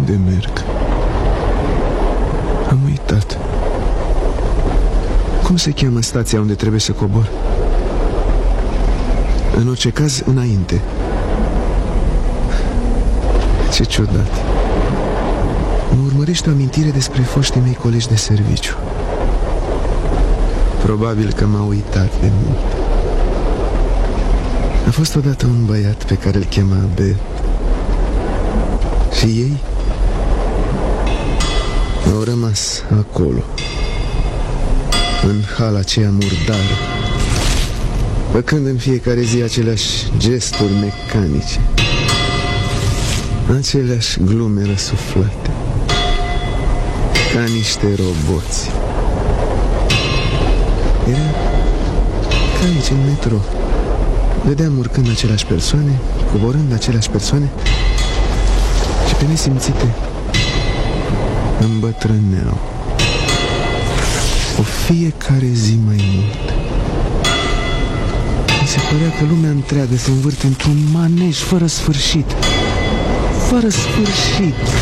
unde merg. Am uitat. Cum se cheamă stația unde trebuie să cobor? În orice caz, înainte. Ce ciudat. Mă urmărește o amintire despre foștii mei colegi de serviciu. Probabil că m-a uitat de mult. A fost odată un băiat pe care îl chema Abel. Și ei au rămas acolo, în hala aceea murdară, făcând în fiecare zi aceleași gesturi mecanice, aceleași glume răsuflate, ca niște roboți. Era ca aici, în metro. Vedeam urcând aceleași persoane, coborând aceleași persoane, și pe nesimțite îmbătrâneau, o fiecare zi mai mult. Mi se părea că lumea întreagă se învârte într-un manej fără sfârșit. Fără sfârșit.